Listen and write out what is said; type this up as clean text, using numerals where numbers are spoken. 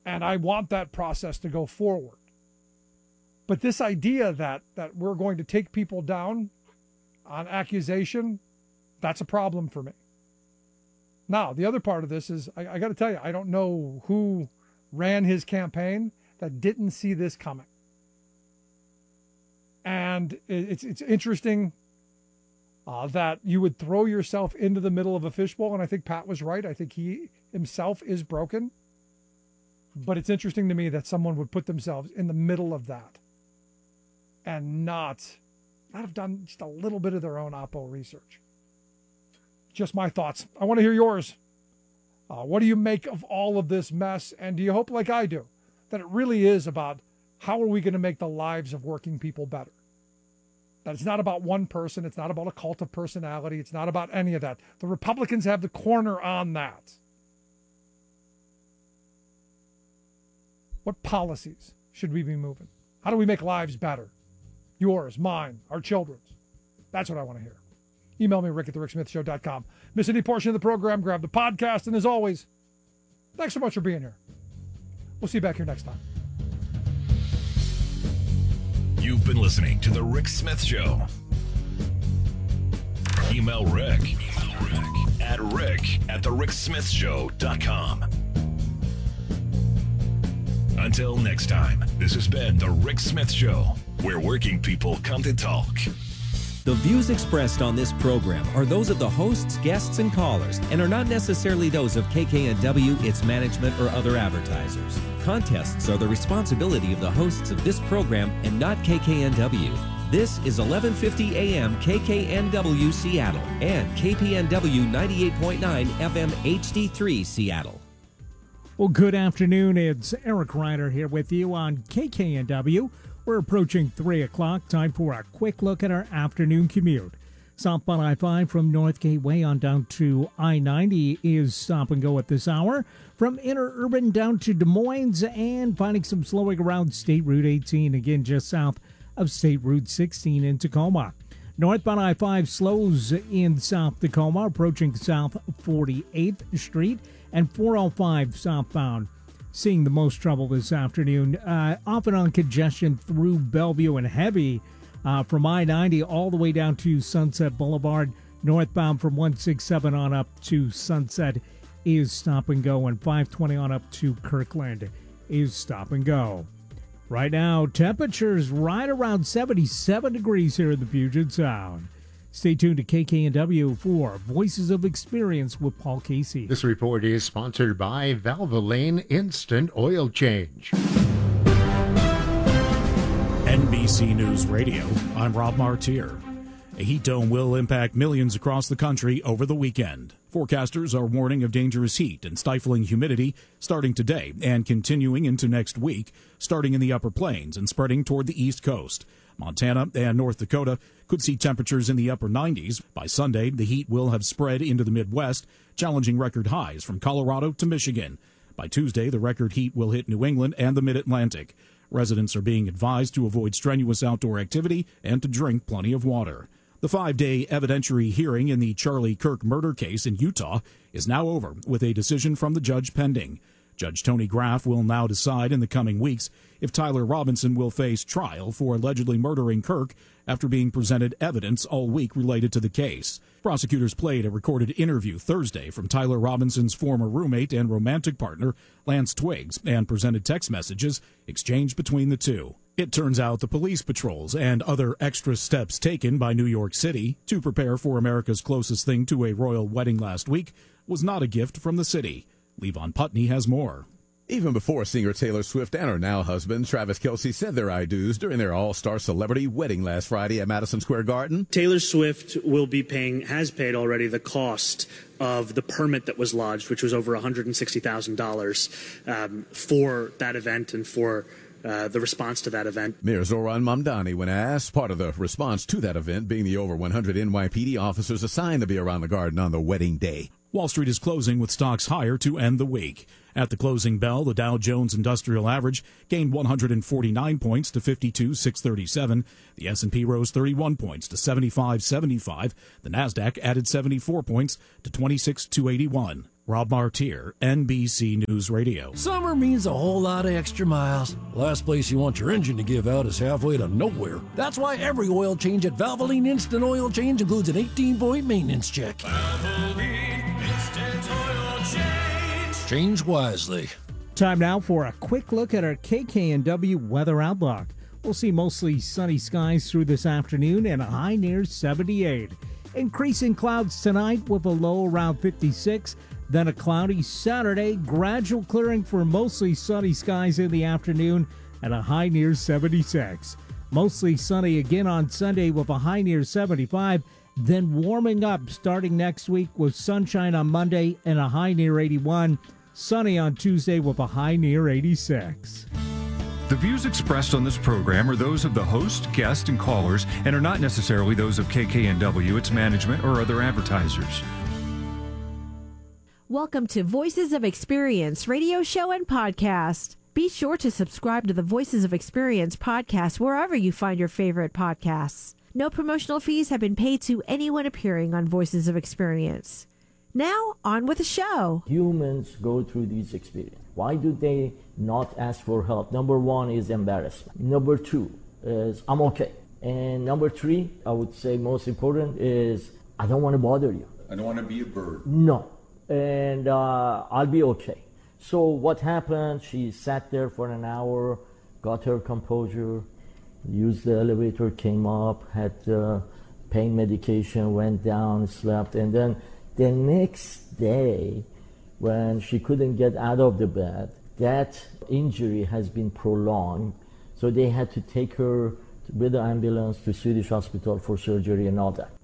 And I want that process to go forward. But this idea that we're going to take people down on accusation, that's a problem for me. Now, the other part of this is, I got to tell you, I don't know who ran his campaign that didn't see this coming. And it's interesting that you would throw yourself into the middle of a fishbowl, and I think Pat was right. I think he himself is broken. But it's interesting to me that someone would put themselves in the middle of that and not have done just a little bit of their own Oppo research. Just my thoughts. I want to hear yours. What do you make of all of this mess? And do you hope, like I do, that it really is about how are we going to make the lives of working people better? That it's not about one person. It's not about a cult of personality. It's not about any of that. The Republicans have the corner on that. What policies should we be moving? How do we make lives better? Yours, mine, our children's. That's what I want to hear. Email me, rick@thericksmithshow.com. Miss any portion of the program, grab the podcast. And as always, thanks so much for being here. We'll see you back here next time. You've been listening to The Rick Smith Show. Email Rick at rick@thericksmithshow.com. Until next time, this has been The Rick Smith Show, where working people come to talk. The views expressed on this program are those of the hosts, guests, and callers, and are not necessarily those of KKNW, its management, or other advertisers. Contests are the responsibility of the hosts of this program and not KKNW. This is 1150 AM KKNW Seattle and KPNW 98.9 FM HD3 Seattle. Well, good afternoon. It's Eric Ryder here with you on KKNW. We're approaching 3 o'clock. Time for a quick look at our afternoon commute. Southbound I-5 from North Gateway on down to I-90 is stop and go at this hour. From Interurban down to Des Moines and finding some slowing around State Route 18, again just south of State Route 16 in Tacoma. Northbound I-5 slows in South Tacoma, approaching South 48th Street, and 405 southbound. Seeing the most trouble this afternoon, off and on congestion through Bellevue and heavy from I-90 all the way down to Sunset Boulevard. Northbound from 167 on up to Sunset is stop and go, and 520 on up to Kirkland is stop and go. Right now, temperatures right around 77 degrees here in the Puget Sound. Stay tuned to KKNW for Voices of Experience with Paul Casey. This report is sponsored by Valvoline Instant Oil Change. NBC News Radio, I'm Rob Martier. A heat dome will impact millions across the country over the weekend. Forecasters are warning of dangerous heat and stifling humidity starting today and continuing into next week, starting in the upper plains and spreading toward the East Coast. Montana and North Dakota could see temperatures in the upper 90s. By Sunday, the heat will have spread into the Midwest, challenging record highs from Colorado to Michigan. By Tuesday, the record heat will hit New England and the Mid-Atlantic. Residents are being advised to avoid strenuous outdoor activity and to drink plenty of water. The 5-day evidentiary hearing in the Charlie Kirk murder case in Utah is now over, with a decision from the judge pending. Judge Tony Graff will now decide in the coming weeks if Tyler Robinson will face trial for allegedly murdering Kirk after being presented evidence all week related to the case. Prosecutors played a recorded interview Thursday from Tyler Robinson's former roommate and romantic partner, Lance Twiggs, and presented text messages exchanged between the two. It turns out the police patrols and other extra steps taken by New York City to prepare for America's closest thing to a royal wedding last week was not a gift from the city. Levon Putney has more. Even before singer Taylor Swift and her now husband, Travis Kelce, said their I do's during their all-star celebrity wedding last Friday at Madison Square Garden. Taylor Swift has paid already the cost of the permit that was lodged, which was over $160,000 for that event and for the response to that event. Mayor Zoran Mamdani, when asked, part of the response to that event being the over 100 NYPD officers assigned to be around the garden on the wedding day. Wall Street is closing with stocks higher to end the week. At the closing bell, the Dow Jones Industrial Average gained 149 points to 52,637. The S&P rose 31 points to 75,75. The Nasdaq added 74 points to 26,281. Rob Martier, NBC News Radio. Summer means a whole lot of extra miles. Last place you want your engine to give out is halfway to nowhere. That's why every oil change at Valvoline Instant Oil Change includes an 18-point maintenance check. Valvoline Instant Oil Change. Change wisely. Time now for a quick look at our KKNW weather outlook. We'll see mostly sunny skies through this afternoon and a high near 78. Increasing clouds tonight with a low around 56. Then a cloudy Saturday, gradual clearing for mostly sunny skies in the afternoon and a high near 76. Mostly sunny again on Sunday with a high near 75. Then warming up starting next week with sunshine on Monday and a high near 81. Sunny on Tuesday with a high near 86. The views expressed on this program are those of the host, guests, and callers and are not necessarily those of KKNW, its management, or other advertisers. Welcome to Voices of Experience radio show and podcast. Be sure to subscribe to the Voices of Experience podcast wherever you find your favorite podcasts. No promotional fees have been paid to anyone appearing on Voices of Experience. Now, on with the show. Humans go through these experiences. Why do they not ask for help? Number one is embarrassment. Number two is I'm okay. And number three, I would say most important is I don't want to bother you. I don't want to be a bird. No. And I'll be okay. So what happened, she sat there for an hour, got her composure, used the elevator, came up, had pain medication, went down, slept, and then the next day, when she couldn't get out of the bed, that injury has been prolonged, so they had to take her with the ambulance to Swedish hospital for surgery and all that.